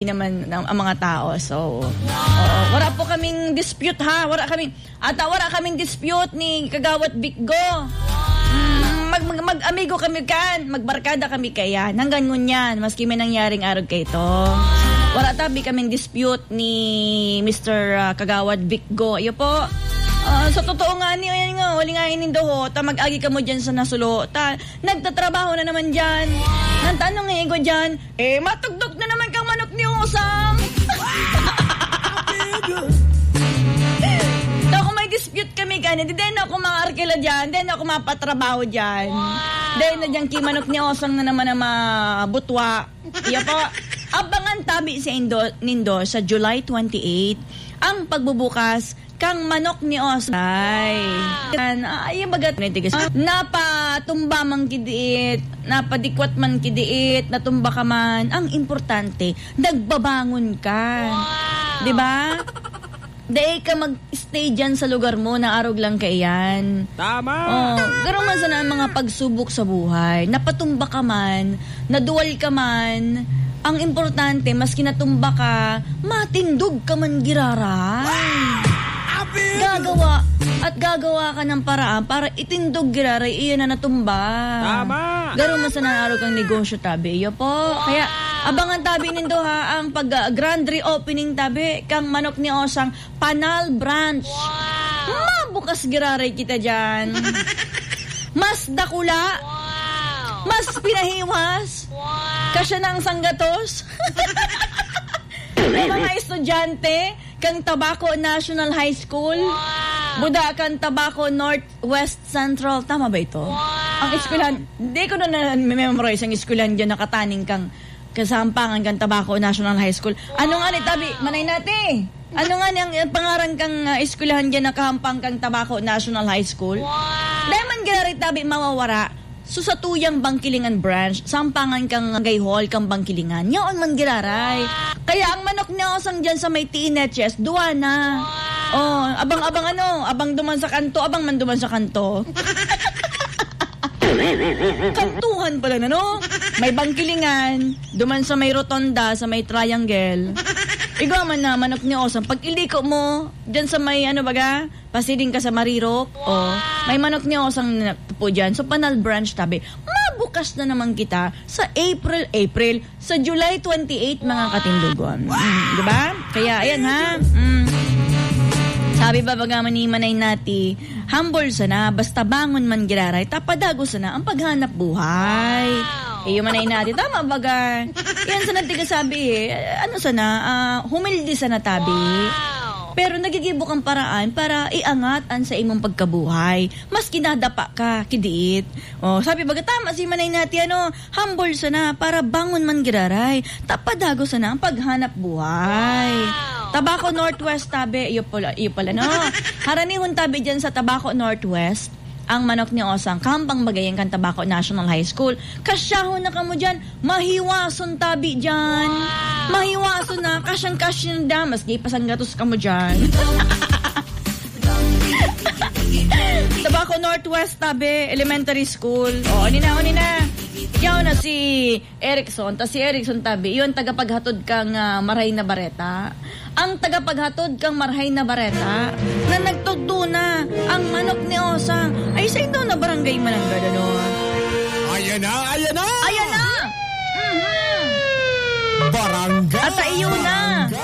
naman ang mga tao. So, wala po kaming dispute ha. Wala kaming dispute ni Kagawad Vicgo. Mag-amigo kami kan, magbarkada kami kaya. Hanggang ngunyan, maski may nangyaring arog kay ito. Wala tabi kaming dispute ni Mr. Kagawad Vicgo. Iyo po. Sa totoo nga niyo, yan nga, wali nga inindoho, mag-agi ka mo dyan sa nasulo, nagtatrabaho na naman dyan, nang tanong nga ko dyan, matugdok na naman kang manok ni Usang. Kung may dispute kami kanina, di ako mga arkila dyan, di ako mapatrabaho dyan. Dahil na dyan kimanok ni Osang na naman ang mabutwa. Iya po, abangan tabi sa Nindo sa July 28, ang pagbubukas kang manok ni Osay. Ay, bagat napatumba man kidiit, napadikwat man kidiit, natumba ka man. Ang importante, nagbabangon ka. Wow. 'Di ba? Dahil ka mag-stay dyan sa lugar mo na arog lang kaiyan. Tama! Gano'n man sana ang mga pagsubok sa buhay. Napatumba ka man, naduwal ka man. Ang importante, maski natumba ka, matindog ka man giraray. Gagawa ka ng paraan para itindog giraray, iyon na natumba. Tama! Gano'n man sana arog ang negosyo tabi. Iyo po. Kaya, abangan tabi nindo ha, ang grand reopening tabi, kang manok ni Osang Panal Branch. Wow! Mabukas giraray kita dyan. Mas dakula. Wow! Mas pinahiwas. Wow! Kasya ng sanggatos. Mga estudyante, kang Tabaco National High School. Wow! Buda kang Tabaco Northwest Central. Tama ba ito? Wow! Ang eskwelahan, hindi ko na memorize ang eskwelahan dyan, nakataning kang kasampangan kang Tabaco National High School. Ano nga ni tabi? Manay natin. Ano nga ni ang pangarang kang eskwelahan dyan, nakahampang kang Tabaco National High School? Wow! Dahil man ganarit tabi mawawara, so sa tuyang Bangkilingan branch, sampangan kang Gayhol kang Bangkilingan. Yaon man giraray. Kaya ang manok niya osang dyan sa may Tineches, duwa na. Wow! Abang duman sa kanto, abang man duman sa kanto. Kantuhan pala na, no? May Bangkilingan, duman sa may Rotonda, sa may Triangle. Igaw man na, manok ni Osang. Pag iliko mo, dyan sa may, pasiding ka sa Marirok, may manok ni Osang po dyan. So, Panal Branch tabi. Mabukas na naman kita sa April, sa July 28, mga katindugon. Diba? Kaya, ayan ha. Sabi ba bagaman ni Manay nati, humble sana, basta bangon man giraray, tapadago sana ang paghanap buhay. Wow! Yung Manay nati, tama baga. Yan sana tiga sabi humildi sana tabi. Wow! Pero nagigibok ang paraan para iangat ang sa imong pagkabuhay. Mas kinadapa ka, kidiit. Sabi baga, tama si Manay nati, humble sana, para bangon man giraray, tapadago sana ang paghanap buhay. Wow! Tabaco Northwest tabi, iyo pala no. Haranihon tabi dyan sa Tabaco Northwest, ang manok ni Osang, kampang bagayan kan Tabaco National High School. Kasyahon na kamo dyan, mahiwason tabi dyan. Wow! Mahiwason na, kasyang-kasyang da, maski pasanggatos kamo dyan. Tabaco Northwest tabi, elementary school. Nina. Yaw na si Erickson, si Erickson tabi, yun tagapaghatod kang Marhay na Bareta. Ang tagapaghatod kang Marhay na Bareta na nagtugdo na ang manok ni Osang ay sa ito na barangay Mananggad, Ayan na! Barangay! At iyo na!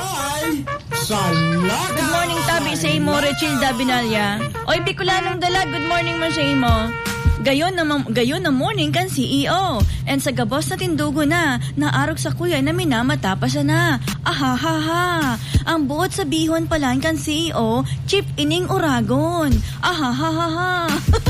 Salaga! Good morning tabi sa imo, Rechilda Binalya. Oy, Bicolanong Dalag, good morning mo sa imo. Gayon na morning kan CEO. And sa gabos na tindugo na, naarog sa kuya na minamatapa siya na. Ahahaha. Ang buot sa bihon palan kan CEO, Chief Ining Oragon. Ahahaha.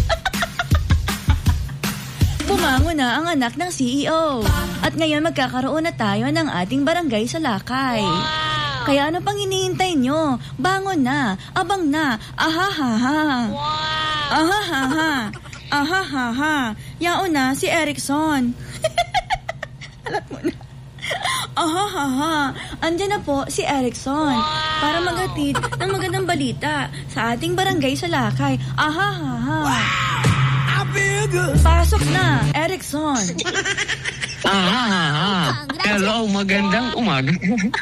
Bumangon na ang anak ng CEO. At ngayon magkakaroon na tayo ng ating barangay sa Lakay. Wow! Kaya ano pang hinihintay nyo? Bangon na, abang na, ahahaha. Wow! Ahahaha. Ahahaha. Yaon na si Erickson. Alam mo na. Ahahaha. Andyan na po si Erickson. Wow! Para maghatid ng magandang balita sa ating barangay sa Lakay. Ahahaha. Wow! Pasok na, Erickson. Hello, magandang umaga.